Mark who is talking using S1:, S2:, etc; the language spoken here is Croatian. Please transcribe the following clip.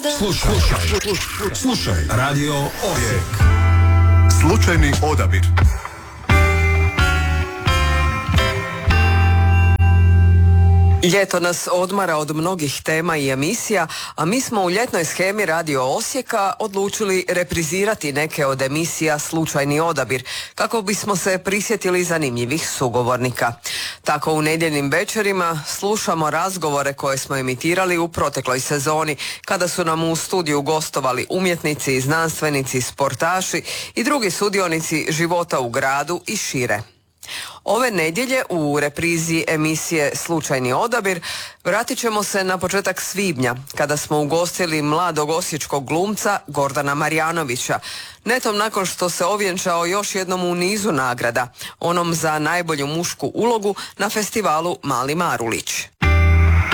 S1: Slušaj Radio Osijek.
S2: Slučajni odabir.
S3: Ljeto nas odmara od mnogih tema i emisija, a mi smo u ljetnoj shemi Radio Osijeka odlučili reprizirati neke od emisija Slučajni odabir, kako bismo se prisjetili zanimljivih sugovornika. Tako u nedjeljnim večerima slušamo razgovore koje smo emitirali u protekloj sezoni, kada su nam u studiju gostovali umjetnici, znanstvenici, sportaši i drugi sudionici života u gradu i šire. Ove nedjelje u reprizi emisije Slučajni odabir vratit ćemo se na početak svibnja, kada smo ugostili mladog osječkog glumca Gordana Marjanovića, netom nakon što se ovjenčao još jednom u nizu nagrada, onom za najbolju mušku ulogu na festivalu Mali Marulić.